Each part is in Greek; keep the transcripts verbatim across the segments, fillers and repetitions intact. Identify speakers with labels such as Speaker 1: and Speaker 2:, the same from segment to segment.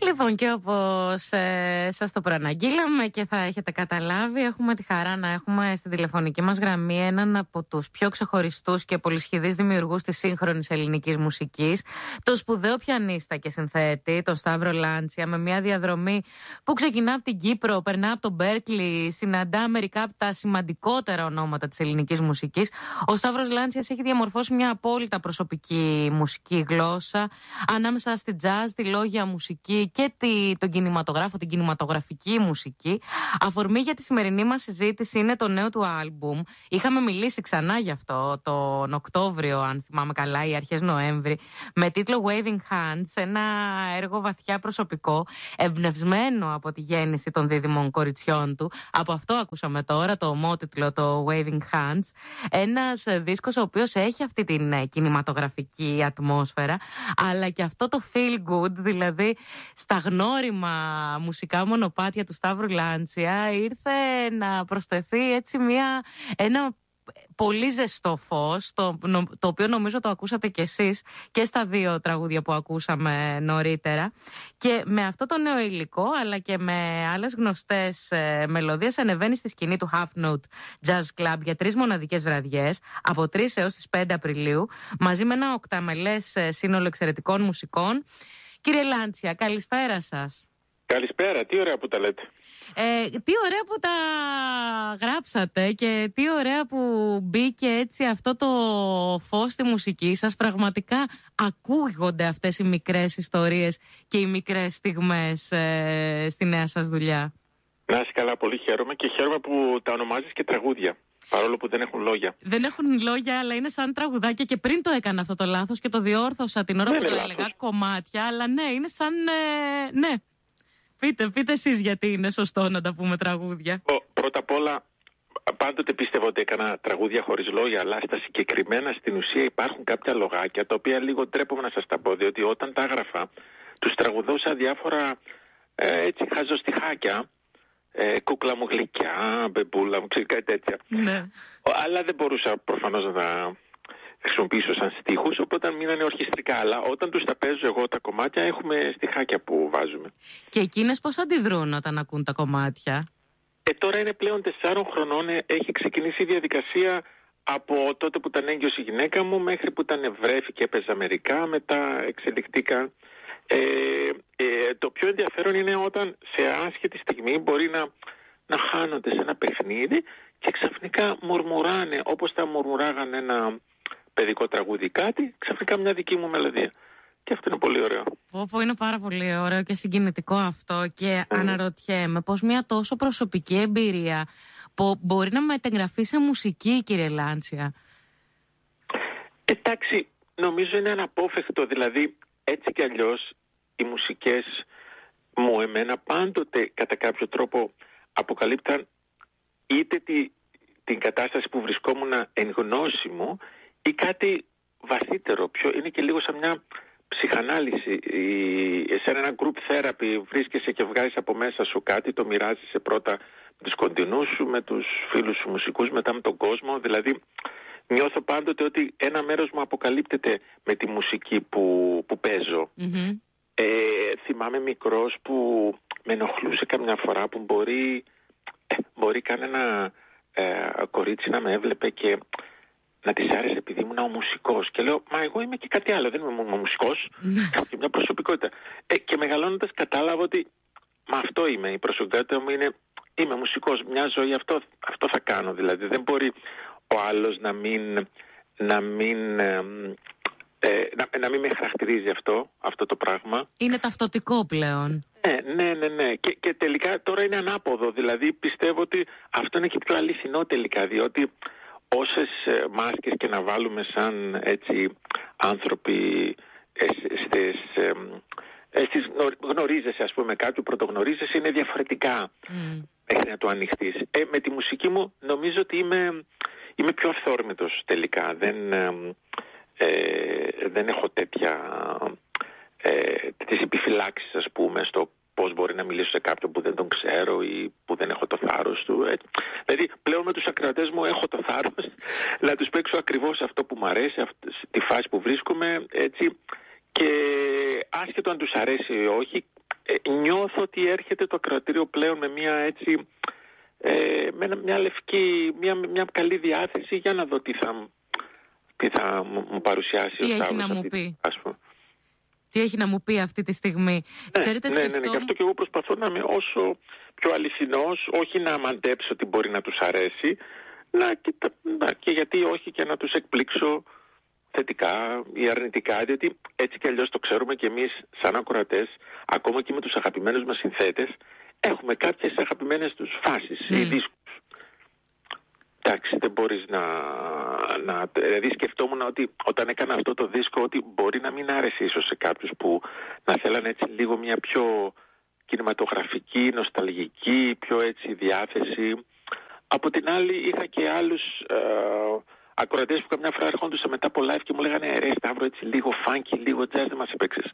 Speaker 1: Λοιπόν, και όπως ε, σας το προαναγγείλαμε και θα έχετε καταλάβει, έχουμε τη χαρά να έχουμε στη τηλεφωνική μας γραμμή έναν από τους πιο ξεχωριστούς και πολυσχηδείς δημιουργούς της σύγχρονης ελληνικής μουσικής, τον σπουδαίο πιανίστα και συνθέτη, τον Σταύρο Λάντσια, με μια διαδρομή που ξεκινά από την Κύπρο, περνά από τον Μπέρκλι, συναντά μερικά από τα σημαντικότερα ονόματα της ελληνικής μουσικής. Ο Σταύρος Λάντσιας έχει διαμορφώσει μια απόλυτα προσωπική μουσική γλώσσα, ανάμεσα στη jazz, τη λόγια μουσική και τη, τον κινηματογράφο, την κινηματογραφική μουσική. Αφορμή για τη σημερινή μας συζήτηση είναι το νέο του άλμπουμ. Είχαμε μιλήσει ξανά γι' αυτό τον Οκτώβριο, αν θυμάμαι καλά, ή αρχές Νοέμβρη, με τίτλο Waving Hands, ένα έργο βαθιά προσωπικό, εμπνευσμένο από τη γέννηση των δίδυμων κοριτσιών του. Από αυτό ακούσαμε τώρα, το ομότιτλο, το Waving Hands. Ένας δίσκος ο οποίος έχει αυτή την κινηματογραφική ατμόσφαιρα, αλλά και αυτό το feel good, δηλαδή στα γνώριμα μουσικά μονοπάτια του Σταύρου Λάντσια ήρθε να προσθεθεί έτσι μια, ένα πολύ ζεστό φως, το, το οποίο νομίζω το ακούσατε κι εσείς και στα δύο τραγούδια που ακούσαμε νωρίτερα. Και με αυτό το νέο υλικό, αλλά και με άλλες γνωστές ε, μελωδίες, ανεβαίνει στη σκηνή του Half Note Jazz Club για τρεις μοναδικές βραδιές, από τρεις έως τις πέντε Απριλίου, μαζί με ένα οκταμελές ε, σύνολο εξαιρετικών μουσικών. Κύριε Λάντσια, καλησπέρα σας.
Speaker 2: Καλησπέρα, τι ωραία που τα λέτε.
Speaker 1: Ε, τι ωραία που τα γράψατε και τι ωραία που μπήκε έτσι αυτό το φως στη μουσική σας. Πραγματικά ακούγονται αυτές οι μικρές ιστορίες και οι μικρές στιγμές ε, στη νέα σας δουλειά.
Speaker 2: Να είσαι καλά, πολύ χαίρομαι και χαίρομαι που τα ονομάζεις και τραγούδια. Παρόλο που δεν έχουν λόγια.
Speaker 1: Δεν έχουν λόγια, αλλά είναι σαν τραγουδάκια. Και πριν το έκανα αυτό το λάθος και το διόρθωσα την ώρα
Speaker 2: ναι,
Speaker 1: που
Speaker 2: ναι,
Speaker 1: το
Speaker 2: λάθος.
Speaker 1: έλεγα κομμάτια. Αλλά ναι, είναι σαν. Ε, ναι. Πείτε, πείτε εσείς γιατί είναι σωστό να τα πούμε τραγούδια.
Speaker 2: Ο, πρώτα απ' όλα, πάντοτε πίστευα ότι έκανα τραγούδια χωρίς λόγια, αλλά στα συγκεκριμένα στην ουσία υπάρχουν κάποια λογάκια τα οποία λίγο ντρέπομαι να σας τα πω. Διότι όταν τα έγραφα, τους τραγουδούσα διάφορα ε, έτσι χαζοστιχάκια. Ε, κούκλα μου γλυκιά, μπεμπούλα μου, ξέρει κάτι τέτοια.
Speaker 1: Ναι.
Speaker 2: Αλλά δεν μπορούσα προφανώς να τα χρησιμοποιήσω σαν στίχους, οπότε μείνανε ορχιστρικά. Αλλά όταν τους τα παίζω εγώ τα κομμάτια, έχουμε στιχάκια που βάζουμε.
Speaker 1: Και εκείνες πώς αντιδρούν όταν ακούν τα κομμάτια?
Speaker 2: Ε, τώρα είναι πλέον τεσσάρων χρονών, έχει ξεκινήσει η διαδικασία από τότε που ήταν έγκυος η γυναίκα μου μέχρι που ήταν βρέφη και έπαιζα μερικά, μετά εξελιχτήκαν. Ε, ε, το πιο ενδιαφέρον είναι όταν σε άσχετη στιγμή μπορεί να, να χάνονται σε ένα παιχνίδι και ξαφνικά μουρμουράνε όπως θα μουρμουράγανε ένα παιδικό τραγούδι κάτι, ξαφνικά μια δική μου μελωδία. Και αυτό είναι πολύ ωραίο.
Speaker 1: Πω, πω, είναι πάρα πολύ ωραίο και συγκινητικό αυτό. Και mm. αναρωτιέμαι πως μια τόσο προσωπική εμπειρία που μπορεί να μετεγγραφεί σε μουσική, κύριε Λάντσια.
Speaker 2: Εντάξει, νομίζω είναι αναπόφευκτο. Δηλαδή, έτσι κι αλλιώς οι μουσικές μου εμένα πάντοτε κατά κάποιο τρόπο αποκαλύπταν είτε τη, την κατάσταση που βρισκόμουν εν γνώση μου ή κάτι βαθύτερο. Πιο, είναι και λίγο σαν μια ψυχανάλυση. Σε ένα group therapy βρίσκεσαι και βγάζεις από μέσα σου κάτι, το μοιράζεσαι πρώτα με τους κοντινούς σου, με τους φίλους σου μουσικούς, μετά με τον κόσμο. Δηλαδή νιώθω πάντοτε ότι ένα μέρος μου αποκαλύπτεται με τη μουσική που, που παίζω. Mm-hmm. Ε, θυμάμαι μικρός που με ενοχλούσε καμιά φορά που μπορεί, ε, μπορεί κανένα ε, κορίτσι να με έβλεπε και να της άρεσε επειδή ήμουν ο μουσικός. Και λέω, μα εγώ είμαι και κάτι άλλο, δεν είμαι ο μουσικός, έχω και μια προσωπικότητα. Ε, και μεγαλώνοντας κατάλαβα ότι μα αυτό είμαι, η προσωπικότητα μου είναι, είμαι μουσικός, μια ζωή αυτό, αυτό θα κάνω. Δηλαδή δεν μπορεί ο άλλος να μην, να μην, ε, να, να μην με χαρακτηρίζει αυτό, αυτό το πράγμα.
Speaker 1: Είναι ταυτοτικό πλέον.
Speaker 2: Ναι, ναι, ναι, ναι. Και, και τελικά τώρα είναι ανάποδο. Δηλαδή πιστεύω ότι αυτό είναι και πιο αληθινό τελικά, διότι όσες ε, μάσκες και να βάλουμε σαν έτσι άνθρωποι ε, στις, ε, ε, στις γνωρίζεσαι, ας πούμε, κάποιου πρωτογνωρίζεσαι, είναι διαφορετικά mm. μέχρι να το ανοιχτείς. Ε, με τη μουσική μου νομίζω ότι είμαι, είμαι πιο αυθόρμητος τελικά. Δεν, ε, ε, δεν έχω τέτοια, ε, τέτοιες επιφυλάξεις, ας πούμε, στο πώς μπορεί να μιλήσω σε κάποιον που δεν τον ξέρω ή που δεν έχω το θάρρος του. Ε, δηλαδή πλέον με τους ακροατές μου έχω το θάρρος να τους παίξω ακριβώς αυτό που μου αρέσει, αυτή, τη φάση που βρίσκομαι, έτσι, και άσχετο αν τους αρέσει ή όχι, ε, νιώθω ότι έρχεται το ακροατήριο πλέον με μια έτσι, ε, με μια λευκή, μια, μια καλή διάθεση για να δω τι θα, τι θα μου παρουσιάσει.
Speaker 1: Τι
Speaker 2: ο
Speaker 1: έχει
Speaker 2: Σταύρος
Speaker 1: να μου
Speaker 2: αυτή,
Speaker 1: πει.
Speaker 2: ας πούμε.
Speaker 1: Τι έχει να μου πει αυτή τη στιγμή.
Speaker 2: Ναι,
Speaker 1: Ξέρετε,
Speaker 2: ναι,
Speaker 1: σκεφτόμουν...
Speaker 2: ναι, ναι, γι' αυτό και εγώ προσπαθώ να είμαι όσο πιο αληθινός, όχι να μαντέψω ότι μπορεί να τους αρέσει, να, και, να, και γιατί όχι και να τους εκπλήξω θετικά ή αρνητικά, διότι έτσι κι αλλιώς το ξέρουμε και εμείς σαν ακροατές, ακόμα και με τους αγαπημένους μας συνθέτες, έχουμε κάποιες αγαπημένες τους φάσεις mm. ή δίσκους. Εντάξει, δεν μπορείς να, να... Δηλαδή σκεφτόμουν ότι όταν έκανα αυτό το δίσκο ότι μπορεί να μην άρεσε ίσως σε κάποιους που να θέλανε έτσι λίγο μια πιο κινηματογραφική, νοσταλγική, πιο έτσι διάθεση. Από την άλλη είχα και άλλους ε, ακροατές που καμιά φορά έρχοντουσαν μετά από live και μου λέγανε ρε Σταύρο, έτσι λίγο funky, λίγο jazz, δεν μας έπαιξες.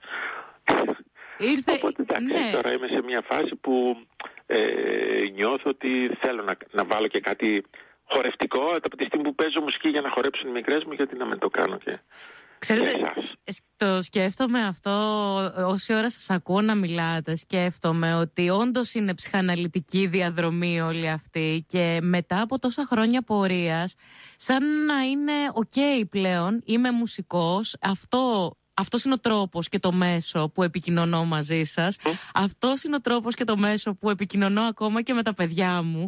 Speaker 1: Ήρθε...
Speaker 2: Οπότε εντάξει, ναι. Τώρα είμαι σε μια φάση που ε, νιώθω ότι θέλω να, να βάλω και κάτι χορευτικό, από τη στιγμή που παίζω μουσική για να χορέψουν οι μικρές μου, γιατί να μην το κάνω και...
Speaker 1: Ξέρετε, το σκέφτομαι αυτό, όση ώρα σας ακούω να μιλάτε, σκέφτομαι ότι όντως είναι ψυχαναλυτική διαδρομή όλη αυτή και μετά από τόσα χρόνια πορείας, σαν να είναι ok πλέον, είμαι μουσικός, αυτό... Αυτός είναι ο τρόπος και το μέσο που επικοινωνώ μαζί σας. Mm. Αυτός είναι ο τρόπος και το μέσο που επικοινωνώ ακόμα και με τα παιδιά μου.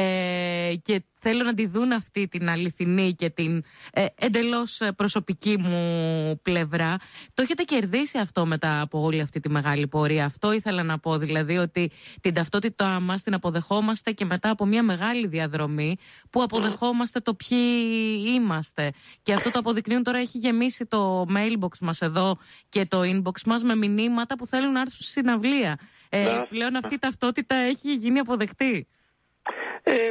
Speaker 1: Ε, και θέλω να τη δουν αυτή την αληθινή και την ε, εντελώς προσωπική μου πλευρά. Το έχετε κερδίσει αυτό μετά από όλη αυτή τη μεγάλη πορεία. Αυτό ήθελα να πω, δηλαδή ότι την ταυτότητά μας την αποδεχόμαστε και μετά από μια μεγάλη διαδρομή που αποδεχόμαστε το ποιοι είμαστε. Και αυτό το αποδεικνύουν τώρα, έχει γεμίσει το mailbox μας εδώ και το inbox μας με μηνύματα που θέλουν να έρθουν στη συναυλία. Ε, πλέον αυτή η ταυτότητα έχει γίνει αποδεκτή. Ε,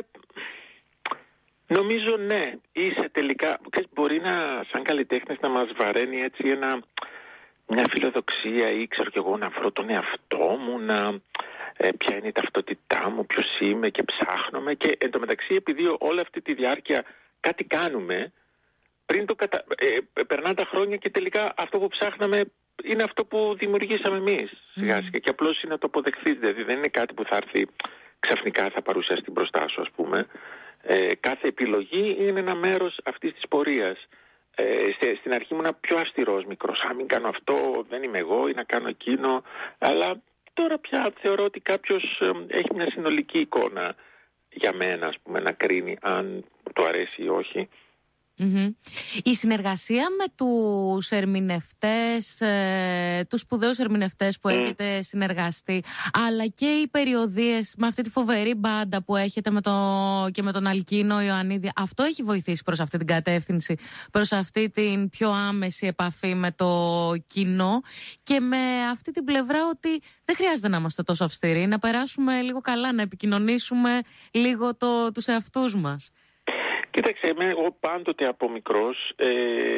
Speaker 2: νομίζω ναι. Είσαι τελικά, μπορεί να, σαν καλλιτέχνης να μας βαραίνει έτσι ένα, μια φιλοδοξία ή ξέρω κι εγώ να βρω τον εαυτό μου, να, ε, ποια είναι η ταυτότητά μου, ποιος είμαι και ψάχνομαι. Και εν τω μεταξύ, επειδή όλη αυτή τη διάρκεια κάτι κάνουμε, πριν το κατα... ε, περνάνε τα χρόνια και τελικά αυτό που ψάχναμε είναι αυτό που δημιουργήσαμε εμείς σιγά σιγά. Mm. Και απλώς είναι να το αποδεχθείς, δηλαδή δεν είναι κάτι που θα έρθει ξαφνικά, θα παρουσιαστεί μπροστά σου, ας πούμε. Ε, κάθε επιλογή είναι ένα μέρος αυτής της πορείας. Ε, στην αρχή ήμουν πιο αυστηρός μικρός, αν μην κάνω αυτό δεν είμαι εγώ ή να κάνω εκείνο, αλλά τώρα πια θεωρώ ότι κάποιος ε, έχει μια συνολική εικόνα για μένα, ας πούμε, να κρίνει αν του αρέσει ή όχι.
Speaker 1: Mm-hmm. Η συνεργασία με τους ερμηνευτές, ε, τους σπουδαίους ερμηνευτές που mm. έχετε συνεργαστεί, αλλά και οι περιοδίες με αυτή τη φοβερή μπάντα που έχετε με το, και με τον Αλκίνο Ιωαννίδη, αυτό έχει βοηθήσει προς αυτή την κατεύθυνση, προς αυτή την πιο άμεση επαφή με το κοινό και με αυτή την πλευρά ότι δεν χρειάζεται να είμαστε τόσο αυστηροί, να περάσουμε λίγο καλά, να επικοινωνήσουμε λίγο το, τους εαυτούς μας.
Speaker 2: Κοίταξε, εγώ πάντοτε από μικρός ε,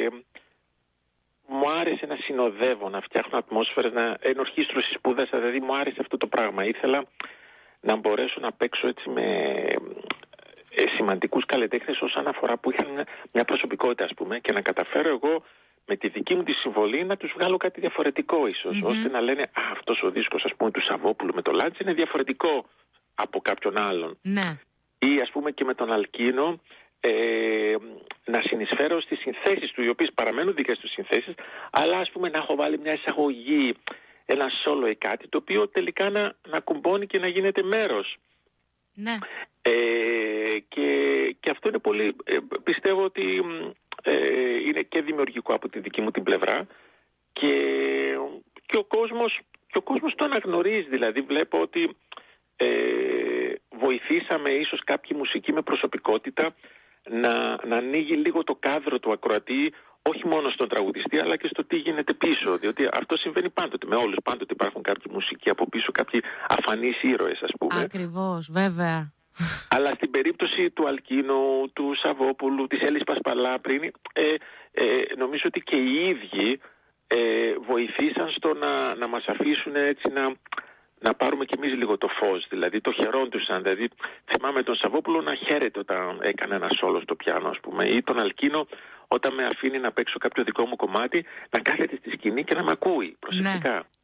Speaker 2: μου άρεσε να συνοδεύω, να φτιάχνω ατμόσφαιρες, να ενορχίστρωση σπούδασα, δηλαδή μου άρεσε αυτό το πράγμα. Ήθελα να μπορέσω να παίξω έτσι με ε, σημαντικούς καλλιτέχνες όσον αφορά που είχαν μια, μια προσωπικότητα, ας πούμε, και να καταφέρω εγώ με τη δική μου τη συμβολή να τους βγάλω κάτι διαφορετικό ίσως, mm-hmm. ώστε να λένε «Α, αυτός ο δίσκος, ας πούμε, του Σαββόπουλου με το Λάτζι είναι διαφορετικό από κάποιον άλλον».
Speaker 1: Ναι.
Speaker 2: Ή ας πούμε και με τον Αλκίνο, Ε, να συνεισφέρω στις συνθέσεις του, οι οποίες παραμένουν δικές του συνθέσεις, αλλά ας πούμε να έχω βάλει μια εισαγωγή, ένα σόλο ή κάτι, το οποίο τελικά να, να κουμπώνει και να γίνεται μέρος.
Speaker 1: Ναι.
Speaker 2: Ε, και, και αυτό είναι πολύ, ε, πιστεύω ότι ε, είναι και δημιουργικό από τη δική μου την πλευρά και, και, ο κόσμος, και ο κόσμος το αναγνωρίζει, δηλαδή βλέπω ότι ε, βοηθήσαμε ίσως κάποιοι μουσικοί με προσωπικότητα να, να ανοίγει λίγο το κάδρο του ακροατή, όχι μόνο στον τραγουδιστή αλλά και στο τι γίνεται πίσω, διότι αυτό συμβαίνει πάντοτε με όλους, πάντοτε υπάρχουν κάποιοι μουσικοί από πίσω, κάποιοι αφανείς ήρωες, ας πούμε.
Speaker 1: Ακριβώς, βέβαια.
Speaker 2: Αλλά στην περίπτωση του Αλκίνου, του Σαββόπουλου, της Έλλης Πασπαλά πριν, ε, ε, νομίζω ότι και οι ίδιοι ε, βοηθήσαν στο να, να μας αφήσουν έτσι να... να πάρουμε κι εμείς λίγο το φως, δηλαδή το χαιρόντουσαν. Δηλαδή, θυμάμαι τον Σαββόπουλο να χαίρεται όταν έκανε ένα σόλο στο πιάνο, ας πούμε, ή τον Αλκίνο όταν με αφήνει να παίξω κάποιο δικό μου κομμάτι, να κάθεται στη σκηνή και να με ακούει προσεκτικά.
Speaker 1: Ναι.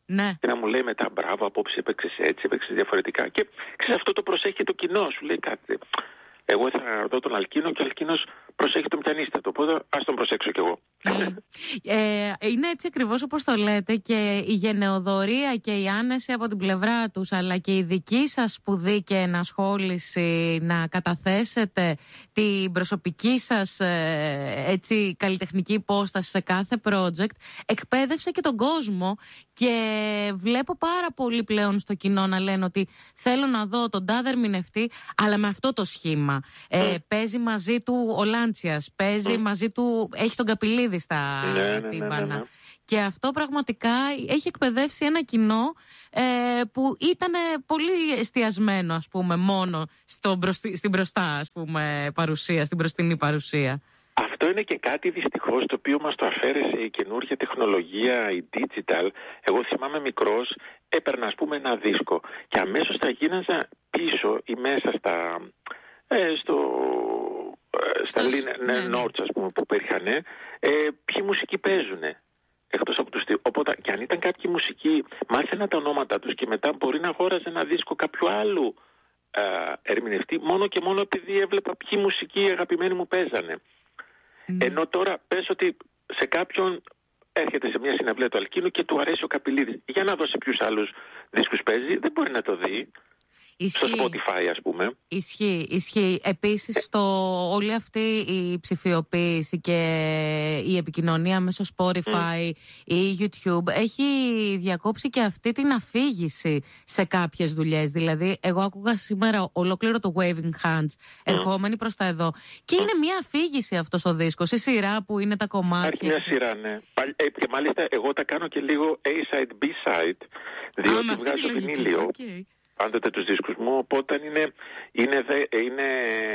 Speaker 1: Ναι.
Speaker 2: Και να μου λέει μετά, μπράβο, απόψε έπαιξες έτσι, έπαιξες διαφορετικά. Και ξέρεις, αυτό το προσέχει το κοινό. Σου λέει κάτι. Εγώ θα δω τον Αλκίνο και ο Αλκίνος προσέχει τον πιανίστα. Οπότε ας τον προσέξω κι εγώ.
Speaker 1: Mm. Ε, είναι έτσι ακριβώς όπως το λέτε, και η γενεοδορία και η άνεση από την πλευρά τους, αλλά και η δική σας σπουδή και ενασχόληση να καταθέσετε την προσωπική σας ε, έτσι, καλλιτεχνική υπόσταση σε κάθε project, εκπαίδευσε και τον κόσμο. Και βλέπω πάρα πολύ πλέον στο κοινό να λένε ότι θέλω να δω τον τάδε ερμηνευτή, αλλά με αυτό το σχήμα. Ε, mm. Παίζει μαζί του ο Λάντσιας, παίζει mm. μαζί του, έχει τον Καπηλίδη στα
Speaker 2: ναι,
Speaker 1: τύμπανα.
Speaker 2: Ναι, ναι, ναι.
Speaker 1: Και αυτό πραγματικά έχει εκπαιδεύσει ένα κοινό ε, που ήταν πολύ εστιασμένο, ας πούμε, μόνο στο μπροστι, στην μπροστά, ας πούμε, παρουσία, στην μπροστινή παρουσία.
Speaker 2: Αυτό είναι και κάτι δυστυχώς το οποίο μας το αφαίρεσε η καινούργια τεχνολογία, η digital. Εγώ θυμάμαι μικρός, έπαιρνα ας πούμε ένα δίσκο και αμέσως τα γίναζα πίσω ή μέσα στα, ε, στο, ε, στα ναι, ναι, ναι. notes ας πούμε που υπήρχαν, ε, ποιοι μουσικοί παίζουνε. Εκτός από τους δύο. Οπότε και αν ήταν κάποιοι μουσικοί, μάθαινα τα ονόματα τους και μετά μπορεί να αγόραζε ένα δίσκο κάποιου άλλου ε, ερμηνευτή μόνο και μόνο επειδή έβλεπα ποιοι μουσικοί αγαπημένοι μου παίζανε. Mm. Ενώ τώρα πες ότι σε κάποιον έρχεται σε μια συναυλία του Αλκίνου και του αρέσει ο Καπηλίδης. Για να δω σε ποιους άλλους δίσκους παίζει, δεν μπορεί να το δει. Ισχύει. Στο Spotify ας πούμε.
Speaker 1: Ισχύει, ισχύει. Επίσης στο, όλη αυτή η ψηφιοποίηση και η επικοινωνία μέσω Spotify mm. ή YouTube έχει διακόψει και αυτή την αφήγηση σε κάποιες δουλειές. Δηλαδή εγώ άκουγα σήμερα ολόκληρο το Waving Hands mm. ερχόμενη προς τα εδώ και mm. είναι μια αφήγηση αυτός ο δίσκος, η σειρά που είναι τα κομμάτια.
Speaker 2: Υπάρχει μια σειρά, ναι. Και μάλιστα εγώ τα κάνω και λίγο A-side, B-side, διότι ah, βγάζω βινίλιο. Okay. Πάντοτε τους δίσκους μου, οπότε είναι, είναι, είναι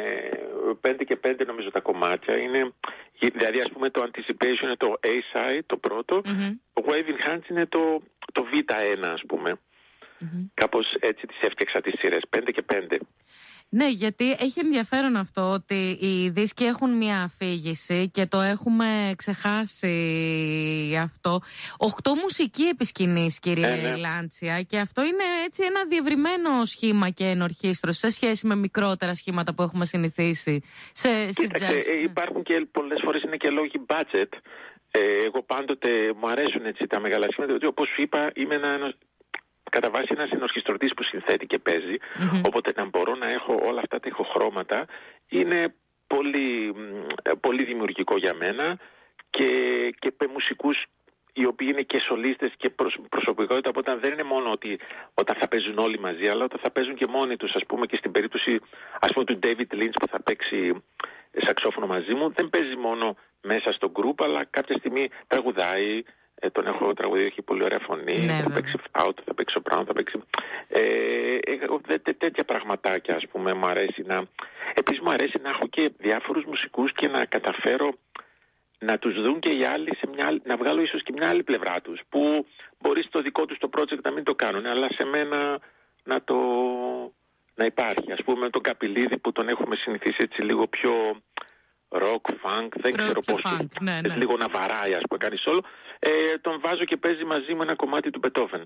Speaker 2: πέντε και πέντε νομίζω τα κομμάτια. Είναι, δηλαδή ας πούμε το Anticipation είναι το A-side, το πρώτο, mm-hmm. το Waving Hands είναι το, το β ένα ας πούμε. Mm-hmm. Κάπως έτσι τις έφτιαξα τις σειρές, πέντε και πέντε.
Speaker 1: Ναι, γιατί έχει ενδιαφέρον αυτό ότι οι δίσκοι έχουν μια αφήγηση και το έχουμε ξεχάσει αυτό. Οχτώ μουσικοί επισκηνής, κύριε ε, ναι. Λάντσια, και αυτό είναι έτσι ένα διευρυμένο σχήμα και ενορχήστρωση σε σχέση με μικρότερα σχήματα που έχουμε συνηθίσει σε, στις jazz.
Speaker 2: Ε, υπάρχουν και πολλές φορές είναι και λόγοι budget. Ε, εγώ πάντοτε μου αρέσουν έτσι τα μεγάλα σχήματα, γιατί όπως σου είπα είμαι ένα... κατά βάση ένας ενορχιστρωτής που συνθέτει και παίζει, mm-hmm. οπότε να μπορώ να έχω όλα αυτά τα ηχοχρώματα είναι πολύ, πολύ δημιουργικό για μένα και, και με μουσικούς οι οποίοι είναι και σολίστες και προσωπικότητα, οπότε δεν είναι μόνο ότι όταν θα παίζουν όλοι μαζί, αλλά όταν θα παίζουν και μόνοι τους, ας πούμε, και στην περίπτωση ας πούμε του David Lynch που θα παίξει σαξόφωνο μαζί μου, δεν παίζει μόνο μέσα στο group, αλλά κάποια στιγμή τραγουδάει. Ε, τον έχω τραγουδίσει, έχει πολύ ωραία φωνή. Ναι, θα παίξει φλάουτ, θα παίξει σοπράνο, θα παίξει. Ε, ε, τέ, τέτοια πραγματάκια, ας πούμε, μου αρέσει να. Επίσης, μου αρέσει να έχω και διάφορους μουσικούς και να καταφέρω να τους δουν και οι άλλοι, σε μια, να βγάλω ίσως και μια άλλη πλευρά τους. Που μπορεί στο δικό τους το project να μην το κάνουν, αλλά σε μένα να το. Να υπάρχει. Ας πούμε, τον Καπηλίδη που τον έχουμε συνηθίσει έτσι λίγο πιο. Rock, funk, δεν rock ξέρω πώς. Funk, ναι, ναι. Λίγο να βαράει, ας πούμε, κάνει όλο. Ε, τον βάζω και παίζει μαζί μου ένα κομμάτι του Μπετόβεν.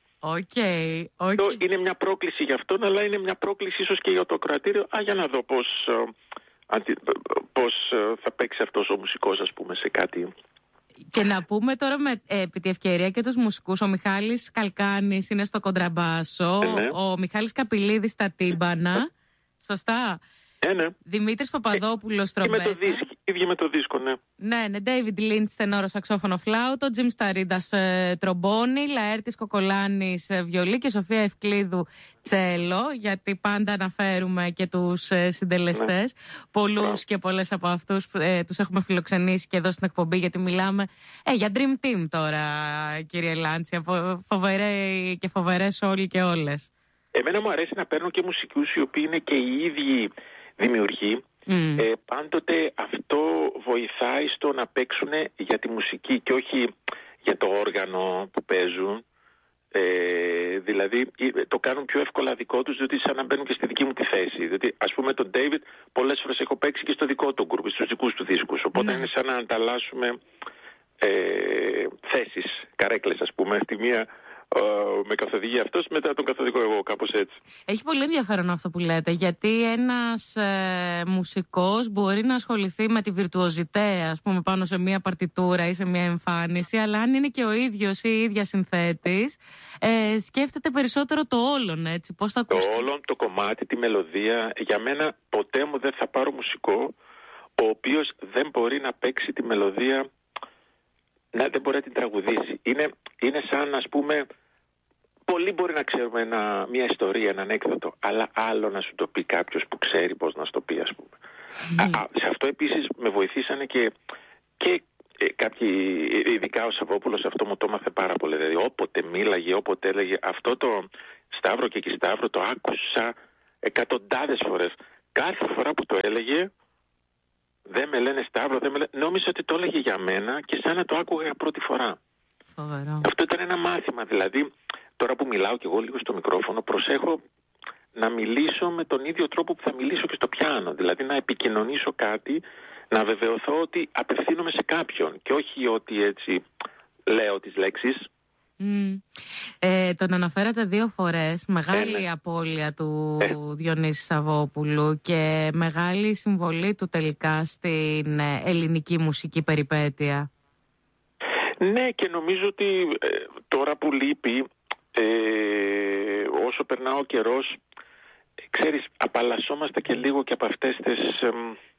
Speaker 1: Okay, okay.
Speaker 2: Είναι μια πρόκληση για αυτόν, αλλά είναι μια πρόκληση ίσως και για το ακροατήριο. Α, για να δω πώς, αντι, πώς θα παίξει αυτός ο μουσικός, ας πούμε, σε κάτι.
Speaker 1: Και να πούμε τώρα με, ε, επί τη ευκαιρία και τους μουσικούς. Ο Μιχάλης Καλκάνης είναι στο κοντραμπάσο, ε, ναι. ο Μιχάλης Καπηλίδης στα τύμπανα. Σωστά.
Speaker 2: Ε, ναι.
Speaker 1: Δημήτρης Παπαδόπουλος τρομπέτα.
Speaker 2: Και με το δίσκο, ίδιο με το δίσκο, ναι.
Speaker 1: Ναι, ναι. David Lynch στενόρο σαξόφωνο φλάουτο, Τζιμ Σταρίδας ε, τρομπόνι, Λαέρτης Κοκολάνης ε, βιολί και Σοφία Ευκλίδου τσέλο, γιατί πάντα αναφέρουμε και τους ε, συντελεστές. Ναι. Πολλούς και πολλές από αυτούς ε, τους έχουμε φιλοξενήσει και εδώ στην εκπομπή, γιατί μιλάμε ε, για Dream Team τώρα, κύριε Λάντσια. Φοβερέ και φοβερές όλοι και όλες.
Speaker 2: Εμένα μου αρέσει να παίρνω και μουσικούς οι οποίοι είναι και οι ίδιοι δημιουργοί. Mm. Ε, πάντοτε αυτό βοηθάει στο να παίξουν για τη μουσική και όχι για το όργανο που παίζουν. Ε, δηλαδή το κάνουν πιο εύκολα δικό τους, διότι σαν να μπαίνουν και στη δική μου τη θέση. Διότι ας πούμε τον David πολλές φορές έχω παίξει και στο δικό του γκρουπ, στους δικούς του δίσκους. Οπότε mm. είναι σαν να ανταλλάσσουμε ε, θέσεις, καρέκλες ας πούμε. Στη μία με καθοδηγεί αυτός, μετά τον καθοδηγώ εγώ, κάπως έτσι.
Speaker 1: Έχει πολύ ενδιαφέρον αυτό που λέτε, γιατί ένας ε, μουσικός μπορεί να ασχοληθεί με τη βιρτουοζιτέ, ας πούμε, πάνω σε μια παρτιτούρα ή σε μια εμφάνιση, αλλά αν είναι και ο ίδιος ή η ίδια συνθέτης, ε, σκέφτεται περισσότερο το όλον, έτσι, πώς θα ακουστεί.
Speaker 2: Το όλον, το κομμάτι, τη μελωδία. Για μένα ποτέ μου δεν θα πάρω μουσικό ο οποίος δεν μπορεί να παίξει τη μελωδία, να, δεν μπορεί να την τραγουδήσει. Είναι, είναι σαν, ας πούμε, πολλοί μπορεί να ξέρουμε ένα, μια ιστορία, ένα ανέκδοτο, αλλά άλλο να σου το πει κάποιος που ξέρει πώς να σου το πει, ας πούμε. Mm. Α, α, σε αυτό επίσης με βοηθήσανε και, και ε, κάποιοι, ειδικά ο Σαββόπουλος, αυτό μου το έμαθε πάρα πολύ. Δηλαδή, όποτε μίλαγε, όποτε έλεγε, αυτό το Σταύρο και εκεί Σταύρο το άκουσα εκατοντάδες φορές. Κάθε φορά που το έλεγε, δεν με λένε Σταύρο, δεν με λένε... νόμιζα ότι το έλεγε για μένα και σαν να το άκουγα για πρώτη φορά.
Speaker 1: Φοβερό.
Speaker 2: Αυτό ήταν ένα μάθημα. Δηλαδή, τώρα που μιλάω κι εγώ λίγο στο μικρόφωνο, προσέχω να μιλήσω με τον ίδιο τρόπο που θα μιλήσω και στο πιάνο. Δηλαδή, να επικοινωνήσω κάτι, να βεβαιωθώ ότι απευθύνομαι σε κάποιον και όχι ότι έτσι λέω τις λέξεις.
Speaker 1: Mm. Ε, τον αναφέρατε δύο φορές. Μεγάλη ε, ναι. απώλεια του ε. Διονύση Σαββόπουλου και μεγάλη συμβολή του τελικά στην ελληνική μουσική περιπέτεια.
Speaker 2: Ναι, και νομίζω ότι ε, τώρα που λείπει, ε, όσο περνά ο καιρός, ε, ξέρεις, απαλλασσόμαστε και λίγο και από αυτές τις ε,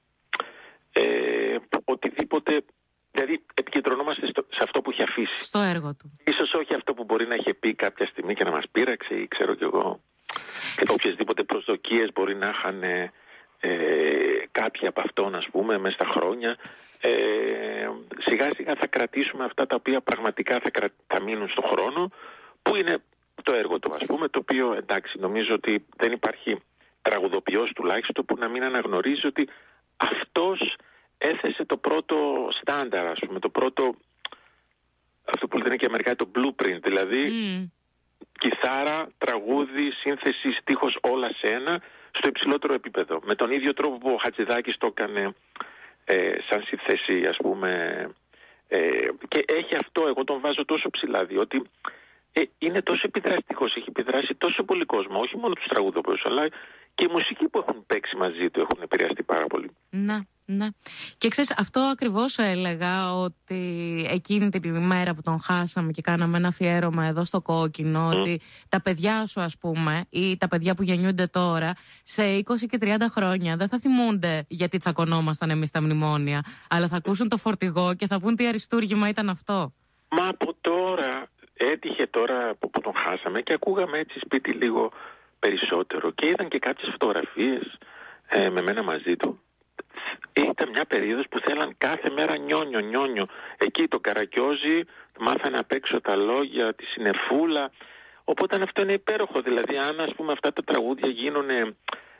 Speaker 2: ε, οτιδήποτε. Δηλαδή επικεντρωνόμαστε στο, σε αυτό που έχει αφήσει.
Speaker 1: Στο έργο του.
Speaker 2: Ίσως όχι αυτό που μπορεί να είχε πει κάποια στιγμή και να μας πείραξε ή ξέρω κι εγώ. Οποιασδήποτε προσδοκίες μπορεί να είχαν ε, κάποιοι από αυτόν, ας πούμε, μέσα στα χρόνια. Ε, σιγά σιγά θα κρατήσουμε αυτά τα οποία πραγματικά θα, κρα... θα μείνουν στον χρόνο, που είναι το έργο του, ας πούμε, το οποίο, εντάξει, νομίζω ότι δεν υπάρχει τραγουδοποιός τουλάχιστον που να μην αναγνωρίζει ότι αυτός έθεσε το πρώτο στάνταρ, ας πούμε, το πρώτο, αυτό που λένε και οι Αμερικάνοι, το blueprint, δηλαδή mm. κιθάρα, τραγούδι, σύνθεση, στίχος, όλα σε ένα, στο υψηλότερο επίπεδο. Με τον ίδιο τρόπο που ο Χατζηδάκης το έκανε ε, σαν σύνθεση, ας πούμε, ε, και έχει αυτό, εγώ τον βάζω τόσο ψηλά, διότι ε, είναι τόσο επιδραστικός, έχει επιδράσει τόσο πολύ κόσμο, όχι μόνο τους τραγουδοποιούς, αλλά και οι μουσικοί που έχουν παίξει μαζί του έχουν επηρεαστεί πάρα πολύ.
Speaker 1: Να, ναι. Και ξέρεις, αυτό ακριβώς έλεγα, ότι εκείνη την ημέρα που τον χάσαμε και κάναμε ένα αφιέρωμα εδώ στο Κόκκινο, mm. ότι τα παιδιά σου, ας πούμε, ή τα παιδιά που γεννιούνται τώρα, σε είκοσι και τριάντα χρόνια δεν θα θυμούνται γιατί τσακωνόμασταν εμείς στα μνημόνια, αλλά θα ακούσουν το φορτηγό και θα πούν τι αριστούργημα ήταν αυτό.
Speaker 2: Μα από τώρα, έτυχε τώρα που, που τον χάσαμε και ακούγαμε έτσι σπίτι λίγο περισσότερο και είδαν και κάποιες φωτογραφίες ε, με μένα μαζί του. Ήταν μια περίοδος που θέλαν κάθε μέρα νιόνιο, νιόνιο. Εκεί το Καρακιόζη μάθανε απ' έξω τα λόγια, τη συννεφούλα. Οπότε αυτό είναι υπέροχο. Δηλαδή, αν ας πούμε αυτά τα τραγούδια γίνουν ε,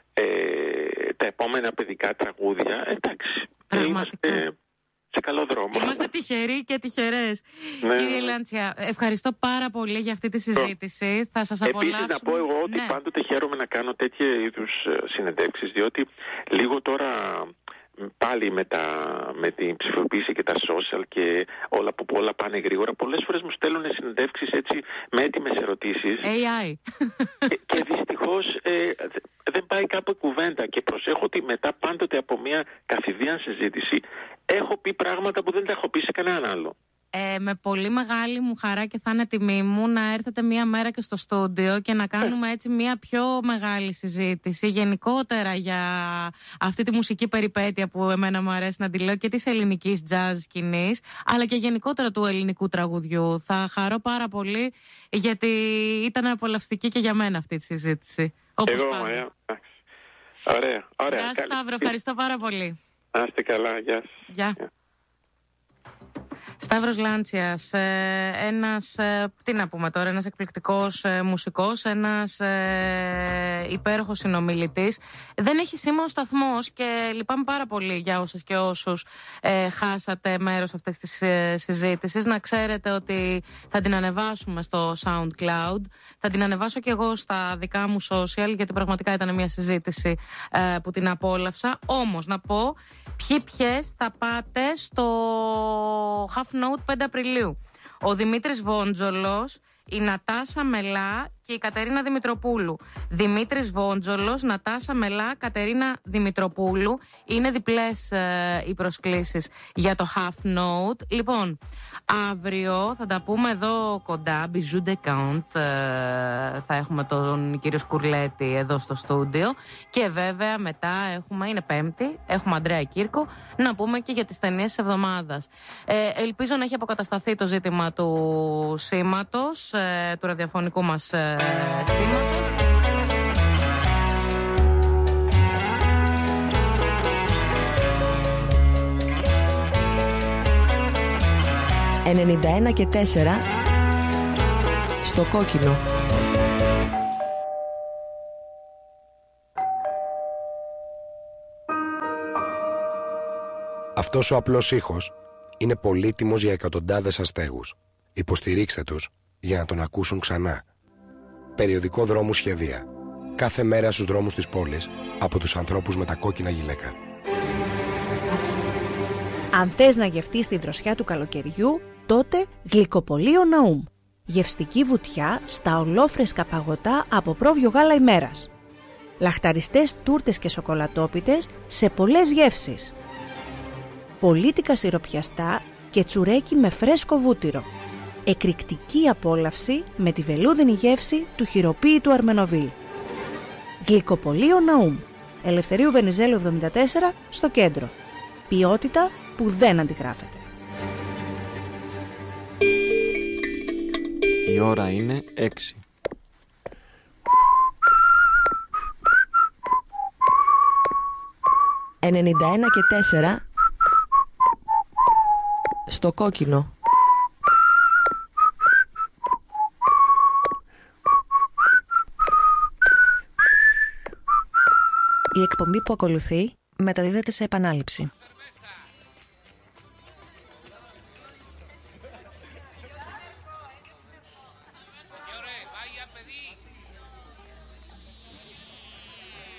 Speaker 2: τα επόμενα παιδικά τραγούδια, εντάξει, είμαστε σε καλό δρόμο.
Speaker 1: Είμαστε τυχεροί και τυχερές. Ναι. Κύριε Λάντσια, ευχαριστώ πάρα πολύ για αυτή τη συζήτηση. Θα σας απολαύσουμε.
Speaker 2: Επίσης να πω εγώ ότι ναι. πάντοτε χαίρομαι να κάνω τέτοια είδους συνεντεύξεις, διότι λίγο τώρα πάλι με, τα, με την ψηφιοποίηση και τα social και όλα που όλα πάνε γρήγορα, πολλές φορές μου στέλνουν συνεντεύξεις έτσι με έτοιμες ερωτήσεις.
Speaker 1: έι άι.
Speaker 2: Και, και δυστυχώς ε, δεν πάει κάπου κουβέντα και προσέχω ότι μετά πάντοτε από μια καθηδίαν συζήτηση έχω πει πράγματα που δεν τα έχω πει σε κανέναν άλλο.
Speaker 1: Ε, με πολύ μεγάλη μου χαρά και θα είναι τιμή μου να έρθετε μία μέρα και στο στούντιο και να κάνουμε έτσι μία πιο μεγάλη συζήτηση γενικότερα για αυτή τη μουσική περιπέτεια που εμένα μου αρέσει να τη λέω και της ελληνικής jazz σκηνής, αλλά και γενικότερα του ελληνικού τραγουδιού. Θα χαρώ πάρα πολύ γιατί ήταν απολαυστική και για μένα αυτή τη συζήτηση. Όπως
Speaker 2: εγώ, ωραία. Ωραία, ωραία.
Speaker 1: Γεια σας Σταύρο, ευχαριστώ πάρα πολύ.
Speaker 2: Να είστε καλά, γεια σας.
Speaker 1: Γεια. Σταύρος Λάντσιας, ένας, τι να πούμε τώρα, ένας εκπληκτικός μουσικός, ένας ε, υπέροχος συνομιλητής. Δεν έχει σήμα ο σταθμός και λυπάμαι πάρα πολύ για όσες και όσους ε, χάσατε μέρος αυτής της ε, συζήτησης. Να ξέρετε ότι θα την ανεβάσουμε στο SoundCloud, θα την ανεβάσω και εγώ στα δικά μου social, γιατί πραγματικά ήταν μια συζήτηση ε, που την απόλαυσα. Όμως να πω ποιοι ποιες θα πάτε στο Half Note πέντε Απριλίου. Ο Δημήτρης Βόντζολος η Νατάσα Μελά και η Κατερίνα Δημητροπούλου. Δημήτρης Βόντζολος, Νατάσα Μελά, Κατερίνα Δημητροπούλου. Είναι διπλές ε, οι προσκλήσεις για το Half Note. Λοιπόν, αύριο θα τα πούμε εδώ κοντά, Bijou de Count, ε, θα έχουμε τον κύριο Σκουρλέτη εδώ στο στούντιο. Και βέβαια μετά έχουμε, είναι Πέμπτη, έχουμε Αντρέα Κύρκο, να πούμε και για τις ταινίες της εβδομάδας. Ε, ελπίζω να έχει αποκατασταθεί το ζήτημα του σήματος, ε, του ραδιοφωνικού μας ε, σήματος.
Speaker 3: ενενήντα ένα και τέσσερα στο κόκκινο.
Speaker 4: Αυτός ο απλός ήχος είναι πολύτιμος για εκατοντάδες αστέγους. Υποστηρίξτε τους για να τον ακούσουν ξανά. Περιοδικό Δρόμου Σχεδία. Κάθε μέρα στους δρόμους της πόλης από τους ανθρώπους με τα κόκκινα γυλαίκα.
Speaker 5: Αν θες να γευτείς τη δροσιά του καλοκαιριού, τότε Γλυκοπωλείο Ναούμ. Γευστική βουτιά στα ολόφρεσκα παγωτά από πρόβιο γάλα ημέρας. Λαχταριστές τούρτες και σοκολατόπιτες σε πολλές γεύσεις. Πολίτικα σιροπιαστά και τσουρέκι με φρέσκο βούτυρο. Εκρηκτική απόλαυση με τη βελούδινη γεύση του χειροποίητου Αρμενοβίλ. Γλυκοπωλείο Ναούμ. Ελευθερίου Βενιζέλου εβδομήντα τέσσερα στο κέντρο. Ποιότητα που δεν αντιγράφεται.
Speaker 6: Η ώρα είναι έξι.
Speaker 3: ενενήντα ένα και τέσσερα στο κόκκινο.
Speaker 7: Η εκπομπή που ακολουθεί μεταδίδεται σε επανάληψη.